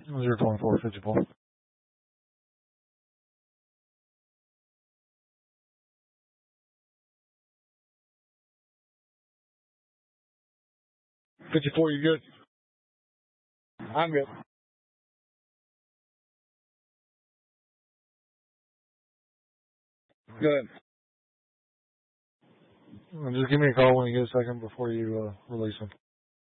024, 54. $54, you good? I'm good. Good. Just give me a call when you get a second before you release them.